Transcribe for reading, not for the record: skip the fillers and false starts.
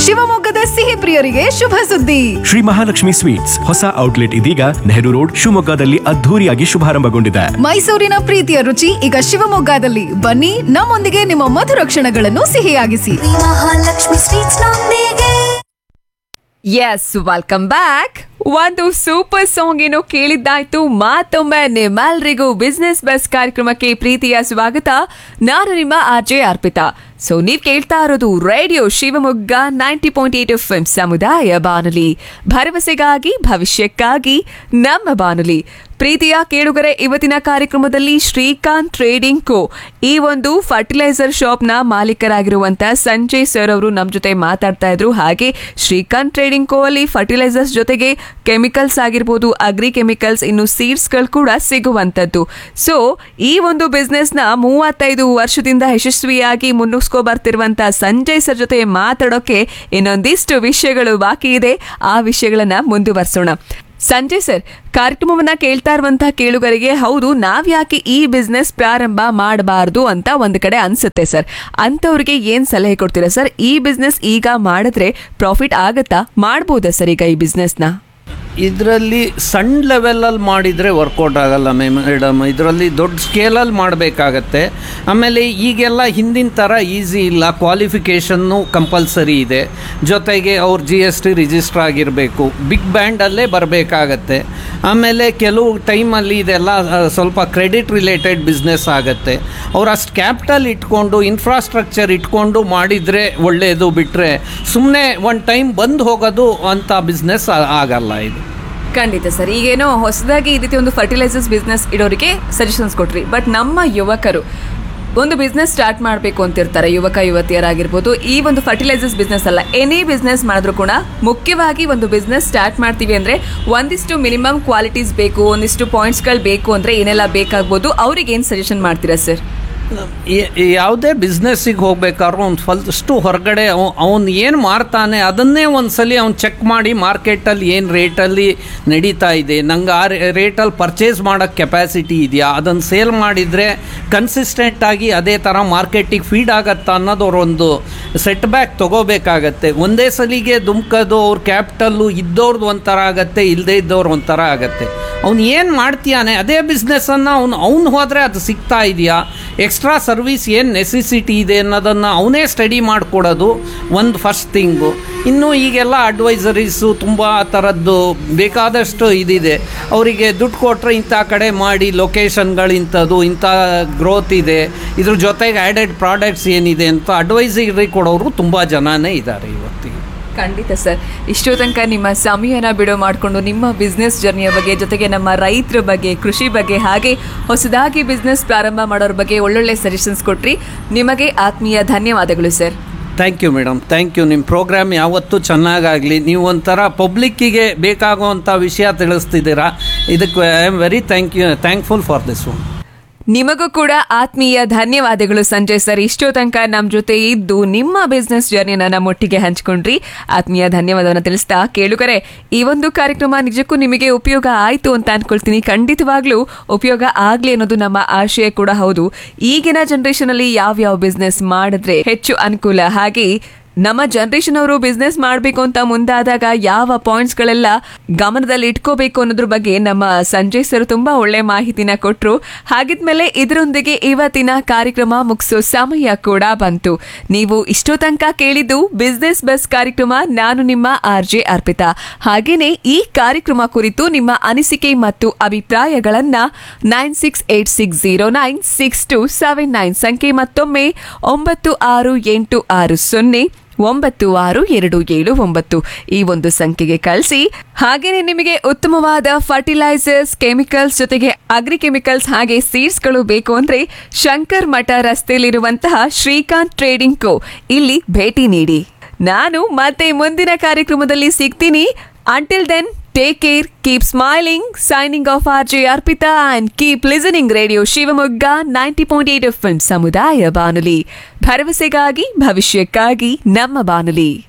ಶಿವಮೊಗ್ಗದ ಸಿಹಿ ಪ್ರಿಯರಿಗೆ ಶುಭ ಸುದ್ದಿ. ಶ್ರೀ ಮಹಾಲಕ್ಷ್ಮಿ ಸ್ವೀಟ್ಸ್ ಹೊಸ ಔಟ್ಲೆಟ್ ಇದೀಗ ನೆಹರು ರೋಡ್ ಶಿವಮೊಗ್ಗದಲ್ಲಿ ಅದ್ಧೂರಿಯಾಗಿ ಶುಭಾರಂಭಗೊಂಡಿದೆ. ಮೈಸೂರಿನ ಪ್ರೀತಿಯ ರುಚಿ ಈಗ ಶಿವಮೊಗ್ಗದಲ್ಲಿ. ಬನ್ನಿ, ನಮ್ಮೊಂದಿಗೆ ನಿಮ್ಮ ಮಧುರ ಕ್ಷಣಗಳನ್ನು ಸಿಹಿಯಾಗಿಸಿ. ಮಹಾಲಕ್ಷ್ಮಿ ಸ್ವೀಟ್ಸ್ ನೊಂದಿಗೆ. S, welcome back. ಒಂದು ಸೂಪರ್ ಸಾಂಗ್ ಏನೋ ಕೇಳಿದ್ದಾಯ್ತು. ಮತ್ತೊಮ್ಮೆ ನಿಮ್ಮೆಲ್ರಿಗೂ ಬಿಸ್ನೆಸ್ ಬಸ್ ಕಾರ್ಯಕ್ರಮಕ್ಕೆ ಪ್ರೀತಿಯ ಸ್ವಾಗತ. ನಾನು ನಿಮ್ಮ ಆರ್ಜೆ ಅರ್ಪಿತಾ. ಸೊ ನೀವ್ ಕೇಳ್ತಾ ಇರೋದು ರೇಡಿಯೋ ಶಿವಮೊಗ್ಗ 90.8 FM ಸಮುದಾಯ ಬಾನುಲಿ, ಭರವಸೆಗಾಗಿ ಭವಿಷ್ಯಕ್ಕಾಗಿ ನಮ್ಮ ಬಾನುಲಿ. ಪ್ರೀತಿಯ ಕೇಳುಗರೆ, ಇವತ್ತಿನ ಕಾರ್ಯಕ್ರಮದಲ್ಲಿ ಶ್ರೀಕಾಂತ್ ಟ್ರೇಡಿಂಗ್ ಕೋ ಈ ಒಂದು ಫರ್ಟಿಲೈಸರ್ ಶಾಪ್ ನ ಮಾಲೀಕರಾಗಿರುವಂತ ಸಂಜಯ್ ಸರ್ ಅವರು ನಮ್ಮ ಜೊತೆ ಮಾತಾಡ್ತಾ ಇದ್ರು. ಹಾಗೆ ಶ್ರೀಕಾಂತ್ ಟ್ರೇಡಿಂಗ್ ಕೋ ಅಲ್ಲಿ ಫರ್ಟಿಲೈಸರ್ಸ್ ಜೊತೆಗೆ ಕೆಮಿಕಲ್ಸ್ ಆಗಿರ್ಬೋದು, ಅಗ್ರಿ ಕೆಮಿಕಲ್ಸ್, ಇನ್ನು ಸೀಡ್ಸ್ ಗಳು ಕೂಡ ಸಿಗುವಂತದ್ದು. ಸೊ ಈ ಒಂದು ಬಿಸ್ನೆಸ್ ನ 35 ವರ್ಷದಿಂದ ಯಶಸ್ವಿಯಾಗಿ ಮುನ್ನುಗ್ಸ್ಕೊ ಬರ್ತಿರುವಂತ ಸಂಜಯ್ ಸರ್ ಜೊತೆ ಮಾತಾಡೋಕೆ ಇನ್ನೊಂದಿಷ್ಟು ವಿಷಯಗಳು ಬಾಕಿ ಇದೆ. ಆ ವಿಷಯಗಳನ್ನ ಮುಂದುವರ್ಸೋಣ. ಸಂಜಯ್ ಸರ್, ಕಾರ್ಯಕ್ರಮವನ್ನ ಕೇಳ್ತಾ ಇರುವಂತಹ ಕೇಳುಗರಿಗೆ ಹೌದು, ನಾವ್ ಯಾಕೆ ಈ ಬಿಸ್ನೆಸ್ ಪ್ರಾರಂಭ ಮಾಡಬಾರ್ದು ಅಂತ ಒಂದು ಕಡೆ ಅನ್ಸುತ್ತೆ ಸರ್. ಅಂತವ್ರಿಗೆ ಏನ್ ಸಲಹೆ ಕೊಡ್ತೀರಾ ಸರ್? ಈ ಬಿಸ್ನೆಸ್ ಈಗ ಮಾಡಿದ್ರೆ ಪ್ರಾಫಿಟ್ ಆಗತ್ತಾ? ಮಾಡ್ಬೋದಾ ಸರ್ ಈಗ ಈ ಬಿಸ್ನೆಸ್ನ? ಇದರಲ್ಲಿ ಸಣ್ಣ ಲೆವೆಲಲ್ಲಿ ಮಾಡಿದರೆ ವರ್ಕೌಟ್ ಆಗಲ್ಲ ಮೇಡಮ್. ಇದರಲ್ಲಿ ದೊಡ್ಡ ಸ್ಕೇಲಲ್ಲಿ ಮಾಡಬೇಕಾಗತ್ತೆ. ಆಮೇಲೆ ಈಗೆಲ್ಲ ಹಿಂದಿನ ಥರ ಈಸಿ ಇಲ್ಲ. ಕ್ವಾಲಿಫಿಕೇಷನ್ನು ಕಂಪಲ್ಸರಿ ಇದೆ. ಜೊತೆಗೆ ಅವ್ರು GST ರಿಜಿಸ್ಟರ್ ಆಗಿರಬೇಕು. ಬಿಗ್ ಬ್ಯಾಂಡಲ್ಲೇ ಬರಬೇಕಾಗತ್ತೆ. ಆಮೇಲೆ ಕೆಲವು ಟೈಮಲ್ಲಿ ಇದೆಲ್ಲ ಸ್ವಲ್ಪ ಕ್ರೆಡಿಟ್ ರಿಲೇಟೆಡ್ ಬಿಸ್ನೆಸ್ ಆಗುತ್ತೆ. ಅವ್ರು ಅಷ್ಟು ಕ್ಯಾಪಿಟಲ್ ಇಟ್ಕೊಂಡು ಇನ್ಫ್ರಾಸ್ಟ್ರಕ್ಚರ್ ಇಟ್ಕೊಂಡು ಮಾಡಿದರೆ ಒಳ್ಳೆಯದು. ಬಿಟ್ಟರೆ ಸುಮ್ಮನೆ ಒನ್ ಟೈಮ್ ಬಂದು ಹೋಗೋದು ಅಂಥ ಬಿಸ್ನೆಸ್ ಆಗಲ್ಲ ಇದು. ಖಂಡಿತ ಸರ್. ಈಗೇನೋ ಹೊಸದಾಗಿ ಈ ರೀತಿ ಒಂದು ಫರ್ಟಿಲೈಸರ್ಸ್ ಬಿಸ್ನೆಸ್ ಇಡೋರಿಗೆ ಸಜೆಷನ್ಸ್ ಕೊಟ್ರಿ. ಬಟ್ ನಮ್ಮ ಯುವಕರು ಒಂದು ಬಿಸ್ನೆಸ್ ಸ್ಟಾರ್ಟ್ ಮಾಡಬೇಕು ಅಂತಿರ್ತಾರೆ, ಯುವಕ ಯುವತಿಯರಾಗಿರ್ಬೋದು. ಈ ಒಂದು ಫರ್ಟಿಲೈಸರ್ಸ್ ಬಿಸ್ನೆಸ್ ಅಲ್ಲ, ಎನಿ ಬಿಸ್ನೆಸ್ ಮಾಡಿದ್ರು ಕೂಡ ಮುಖ್ಯವಾಗಿ ಒಂದು ಬಿಸ್ನೆಸ್ ಸ್ಟಾರ್ಟ್ ಮಾಡ್ತೀವಿ ಅಂದರೆ ಒಂದಿಷ್ಟು ಮಿನಿಮಮ್ ಕ್ವಾಲಿಟೀಸ್ ಬೇಕು, ಒಂದಿಷ್ಟು ಪಾಯಿಂಟ್ಸ್ಗಳು ಬೇಕು. ಅಂದರೆ ಏನೆಲ್ಲ ಬೇಕಾಗ್ಬೋದು? ಅವ್ರಿಗೆ ಏನು ಸಜೆಷನ್ ಮಾಡ್ತೀರಾ ಸರ್? ಯಾವುದೇ ಬಿಸ್ನೆಸ್ಸಿಗೆ ಹೋಗ್ಬೇಕಾದ್ರೂ ಅವ್ನು ಫಸ್ಟು ಹೊರಗಡೆ ಅವನು ಏನು ಮಾರ್ತಾನೆ ಅದನ್ನೇ ಒಂದು ಸಲ ಅವ್ನು ಚೆಕ್ ಮಾಡಿ ಮಾರ್ಕೆಟಲ್ಲಿ ಏನು ರೇಟಲ್ಲಿ ನಡೀತಾ ಇದೆ, ನಂಗೆ ಆ ರೇಟಲ್ಲಿ ಪರ್ಚೇಸ್ ಮಾಡೋಕ್ಕೆ ಕೆಪಾಸಿಟಿ ಇದೆಯಾ, ಅದನ್ನು ಸೇಲ್ ಮಾಡಿದರೆ ಕನ್ಸಿಸ್ಟೆಂಟಾಗಿ ಅದೇ ಥರ ಮಾರ್ಕೆಟಿಗೆ ಫೀಡ್ ಆಗತ್ತಾ ಅನ್ನೋದವ್ರೊಂದು ಸೆಟ್ ಬ್ಯಾಕ್ ತೊಗೋಬೇಕಾಗತ್ತೆ. ಒಂದೇ ಸಲಿಗೆ ದುಮ್ಕೋದು ಅವ್ರ ಕ್ಯಾಪಿಟಲ್ಲು ಇದ್ದವ್ರದ್ದು ಒಂಥರ ಆಗುತ್ತೆ, ಇಲ್ಲದೇ ಇದ್ದವ್ರು ಒಂಥರ ಆಗುತ್ತೆ. ಅವ್ನು ಏನು ಮಾಡ್ತೀಯಾನೆ ಅದೇ ಬಿಸ್ನೆಸ್ಸನ್ನು ಅವ್ನು ಹೋದರೆ ಅದು ಸಿಗ್ತಾ ಇದೆಯಾ, ಎಕ್ಸ್ಟ್ರಾ ಸರ್ವಿಸ್ ಏನು ನೆಸೆಸಿಟಿ ಇದೆ ಅನ್ನೋದನ್ನು ಅವನೇ ಸ್ಟಡಿ ಮಾಡಿಕೊಡೋದು ಒಂದು ಫಸ್ಟ್ ಥಿಂಗು. ಇನ್ನು ಈಗೆಲ್ಲ ಅಡ್ವೈಸರೀಸು ತುಂಬ ಥರದ್ದು ಬೇಕಾದಷ್ಟು ಇದಿದೆ. ಅವರಿಗೆ ದುಡ್ಡು ಕೊಟ್ಟರೆ ಇಂಥ ಕಡೆ ಮಾಡಿ, ಲೊಕೇಶನ್ಗಳು ಇಂಥದ್ದು, ಇಂಥ ಗ್ರೋತ್ ಇದೆ, ಇದ್ರ ಜೊತೆಗೆ ಆ್ಯಡೆಡ್ ಪ್ರಾಡಕ್ಟ್ಸ್ ಏನಿದೆ ಅಂತ ಅಡ್ವೈಸರಿ ಕೊಡೋರು ತುಂಬ ಜನನೇ ಇದ್ದಾರೆ ಇವತ್ತಿಗೆ. ಖಂಡಿತ ಸರ್. ಇಷ್ಟೋ ತನಕ ನಿಮ್ಮ ಸಮಯನ ಬಿಡೋ ಮಾಡಿಕೊಂಡು ನಿಮ್ಮ ಬಿಸ್ನೆಸ್ ಜರ್ನಿಯ ಬಗ್ಗೆ, ಜೊತೆಗೆ ನಮ್ಮ ರೈತರ ಬಗ್ಗೆ, ಕೃಷಿ ಬಗ್ಗೆ, ಹಾಗೆ ಹೊಸದಾಗಿ ಬಿಸ್ನೆಸ್ ಪ್ರಾರಂಭ ಮಾಡೋರ ಬಗ್ಗೆ ಒಳ್ಳೊಳ್ಳೆ ಸಜೆಷನ್ಸ್ ಕೊಟ್ರಿ. ನಿಮಗೆ ಆತ್ಮೀಯ ಧನ್ಯವಾದಗಳು sir. Thank you madam, thank you. ನಿಮ್ಮ ಪ್ರೋಗ್ರಾಮ್ ಯಾವತ್ತೂ ಚೆನ್ನಾಗಾಗಲಿ. ನೀವು ಒಂಥರ ಪಬ್ಲಿಕ್ಕಿಗೆ ಬೇಕಾಗುವಂಥ ವಿಷಯ ತಿಳಿಸ್ತಿದ್ದೀರಾ. ಇದಕ್ಕೆ I am very thankful for this one. ನಿಮಗೂ ಕೂಡ ಆತ್ಮೀಯ ಧನ್ಯವಾದಗಳು ಸಂಜಯ್ ಸರ್. ಇಷ್ಟೋ ತನಕ ನಮ್ಮ ಜೊತೆ ಇದ್ದು ನಿಮ್ಮ ಬಿಸ್ನೆಸ್ ಜರ್ನಿನ ನಮ್ಮೊಟ್ಟಿಗೆ ಹಂಚ್ಕೊಂಡ್ರಿ. ಆತ್ಮೀಯ ಧನ್ಯವಾದವನ್ನು ತಿಳಿಸ್ತಾ ಕೇಳುಗರೆ, ಈ ಒಂದು ಕಾರ್ಯಕ್ರಮ ನಿಜಕ್ಕೂ ನಿಮಗೆ ಉಪಯೋಗ ಆಯಿತು ಅಂತ ಅನ್ಕೊಳ್ತೀನಿ. ಖಂಡಿತವಾಗ್ಲೂ ಉಪಯೋಗ ಆಗಲಿ ಅನ್ನೋದು ನಮ್ಮ ಆಶಯ ಕೂಡ ಹೌದು. ಈಗಿನ ಜನರೇಷನ್ ಅಲ್ಲಿ ಯಾವ್ಯಾವ ಬಿಸ್ನೆಸ್ ಮಾಡಿದ್ರೆ ಹೆಚ್ಚು ಅನುಕೂಲ, ಹಾಗೆ ನಮ್ಮ ಜನರೇಷನ್ ಅವರು ಬಿಸ್ನೆಸ್ ಮಾಡಬೇಕು ಅಂತ ಮುಂದಾದಾಗ ಯಾವ ಪಾಯಿಂಟ್ಸ್ಗಳೆಲ್ಲ ಗಮನದಲ್ಲಿ ಇಟ್ಕೋಬೇಕು ಅನ್ನೋದ್ರ ಬಗ್ಗೆ ನಮ್ಮ ಸಂಜಯ್ ಸರ್ ತುಂಬಾ ಒಳ್ಳೆ ಮಾಹಿತಿನ ಕೊಟ್ರು. ಹಾಗಿದ್ಮೇಲೆ ಇದರೊಂದಿಗೆ ಇವತ್ತಿನ ಕಾರ್ಯಕ್ರಮ ಮುಗಿಸೋ ಸಮಯ ಕೂಡ ಬಂತು. ನೀವು ಇಷ್ಟೋ ತನಕ ಕೇಳಿದ್ದು ಬಿಸ್ನೆಸ್ ಬಸ್ ಕಾರ್ಯಕ್ರಮ. ನಾನು ನಿಮ್ಮ RJ ಅರ್ಪಿತಾ. ಹಾಗೇನೆ ಈ ಕಾರ್ಯಕ್ರಮ ಕುರಿತು ನಿಮ್ಮ ಅನಿಸಿಕೆ ಮತ್ತು ಅಭಿಪ್ರಾಯಗಳನ್ನ 9686096279 ಸಂಖ್ಯೆ ಮತ್ತೊಮ್ಮೆ 9686096279 ಈ ಒಂದು ಸಂಖ್ಯೆಗೆ ಕಳಿಸಿ. ಹಾಗೇನೆ ನಿಮಗೆ ಉತ್ತಮವಾದ ಫರ್ಟಿಲೈಸರ್ಸ್, ಕೆಮಿಕಲ್ಸ್ ಜೊತೆಗೆ ಅಗ್ರಿ ಕೆಮಿಕಲ್ಸ್ ಹಾಗೆ ಸೀಡ್ಸ್ ಗಳು ಬೇಕು ಅಂದ್ರೆ ಶಂಕರ್ ಮಠ ರಸ್ತೆಯಲ್ಲಿರುವಂತಹ ಶ್ರೀಕಾಂತ್ ಟ್ರೇಡಿಂಗ್ ಕೋ ಇಲ್ಲಿ ಭೇಟಿ ನೀಡಿ. ನಾನು ಮತ್ತೆ ಮುಂದಿನ ಕಾರ್ಯಕ್ರಮದಲ್ಲಿ ಸಿಗ್ತೀನಿ. Until then, take care, keep smiling. Signing off, RJ Arpita, and keep listening Radio Shivamogga 90.8 FM ಸಮುದಾಯ ಬಾನುಲಿ, ಭರವಸೆಗಾಗಿ ಭವಿಷ್ಯಕ್ಕಾಗಿ ನಮ್ಮ ಬಾನುಲಿ.